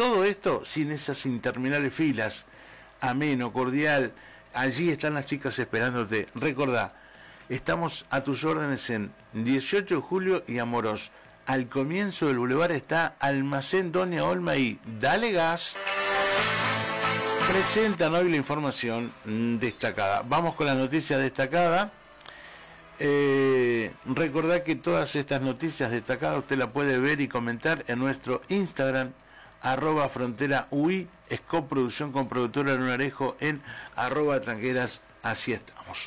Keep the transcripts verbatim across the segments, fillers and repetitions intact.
todo esto sin esas interminables filas, ameno, cordial. Allí están las chicas esperándote. Recordá, estamos a tus órdenes en dieciocho de julio y Amorós. Al comienzo del bulevar está Almacén Doña Olma y dale gas. Presentan hoy la información destacada. Vamos con la noticia destacada. Eh, recordá que todas estas noticias destacadas usted la puede ver y comentar en nuestro Instagram, arroba frontera UI, es coproducción con productora Lunarejo en arroba tranqueras. Así estamos.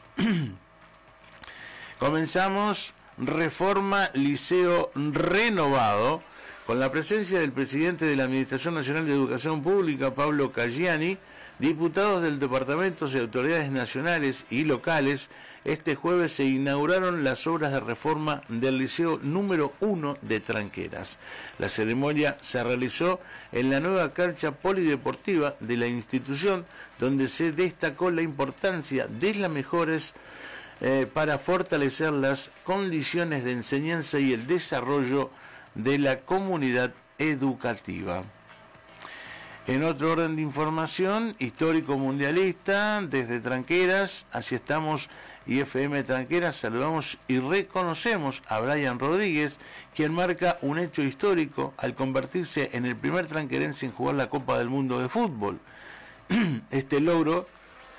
Comenzamos. Reforma Liceo renovado, con la presencia del presidente de la Administración Nacional de Educación Pública, Pablo Caggiani, diputados del departamento y autoridades nacionales y locales. Este jueves se inauguraron las obras de reforma del Liceo número uno de Tranqueras. La ceremonia se realizó en la nueva cancha polideportiva de la institución, donde se destacó la importancia de las mejoras Eh, para fortalecer las condiciones de enseñanza y el desarrollo de la comunidad educativa. En otro orden de información, histórico mundialista, desde Tranqueras, así estamos, y F M Tranqueras, saludamos y reconocemos a Brian Rodríguez, quien marca un hecho histórico al convertirse en el primer tranquerense en jugar la Copa del Mundo de Fútbol. Este logro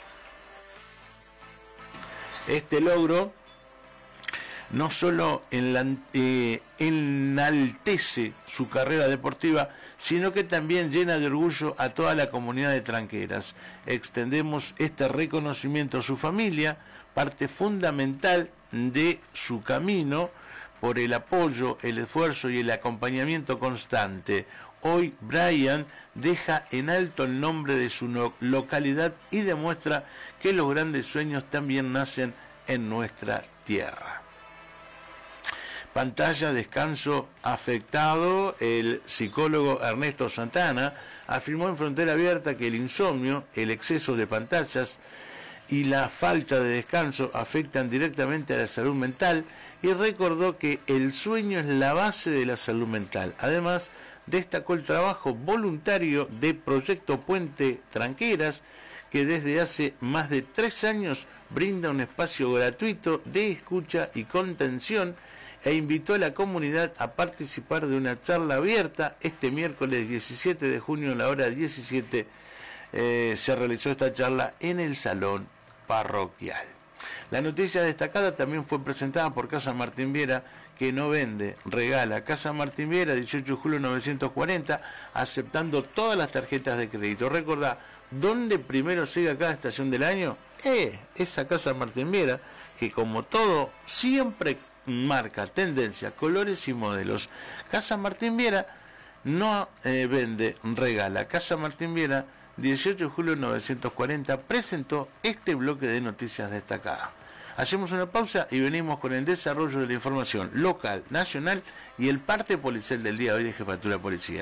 Este logro no solo eh, enaltece su carrera deportiva, sino que también llena de orgullo a toda la comunidad de Tranqueras. Extendemos este reconocimiento a su familia, parte fundamental de su camino, por el apoyo, el esfuerzo y el acompañamiento constante. Hoy Brian deja en alto el nombre de su no- localidad y demuestra que los grandes sueños también nacen en nuestra tierra. Pantalla, descanso afectado. El psicólogo Ernesto Santana afirmó en Frontera Abierta que el insomnio, el exceso de pantallas y la falta de descanso afectan directamente a la salud mental, y recordó que el sueño es la base de la salud mental. Además, destacó el trabajo voluntario de Proyecto Puente Tranqueras, que desde hace más de tres años brinda un espacio gratuito de escucha y contención, e invitó a la comunidad a participar de una charla abierta este miércoles diecisiete de junio a la hora diecisiete. Eh, se realizó esta charla en el salón parroquial. La noticia destacada también fue presentada por Casa Martín Viera, que no vende, regala. Casa Martín Viera, dieciocho de julio novecientos cuarenta, aceptando todas las tarjetas de crédito. Recordá, ¿dónde primero llega cada estación del año? Eh, esa Casa Martín Viera, que como todo, siempre marca tendencia, colores y modelos. Casa Martín Viera no eh, vende, regala. Casa Martín Viera, dieciocho de julio novecientos cuarenta, presentó este bloque de noticias destacadas. Hacemos una pausa y venimos con el desarrollo de la información local, nacional y el parte policial del día de hoy de Jefatura de Policía.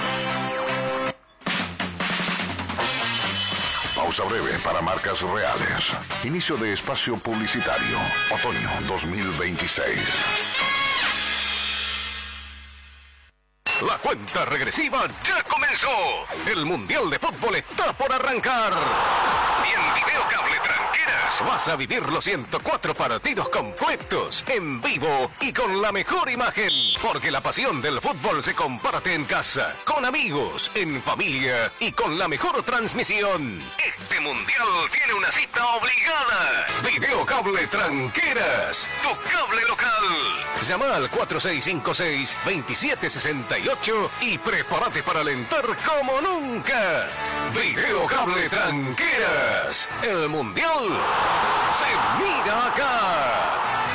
Pausa breve para marcas reales. Inicio de espacio publicitario. Otoño dos mil veintiséis. La cuenta regresiva ya comenzó. El Mundial de Fútbol está por arrancar. Y en Video Cable Tranqueras vas a vivir los ciento cuatro partidos completos, en vivo y con la mejor imagen. Porque la pasión del fútbol se comparte en casa, con amigos, en familia y con la mejor transmisión. Este Mundial tiene una cita obligada. Video Cable Tranqueras, tu cable local. Llama al cuatro seis cinco seis, dos siete seis ocho y prepárate para alentar como nunca. Video Cable Tranqueras, el Mundial se mira acá.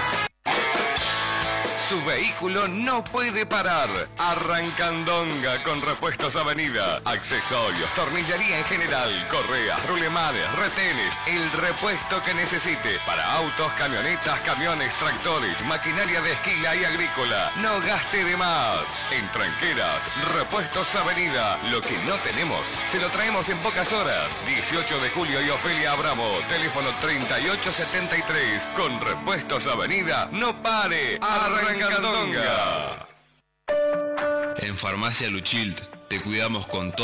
Su vehículo no puede parar. Arrancandonga con Repuestos Avenida. Accesorios, tornillería en general, correas, rulemanes, retenes, el repuesto que necesite para autos, camionetas, camiones, tractores, maquinaria de esquila y agrícola. No gaste de más. En Tranqueras, Repuestos Avenida. Lo que no tenemos, se lo traemos en pocas horas. dieciocho de julio y Ofelia Abramo. Teléfono treinta y ocho setenta y tres. Con Repuestos Avenida, no pare. Arrancandonga. En Farmacia Luchilt te cuidamos con todo.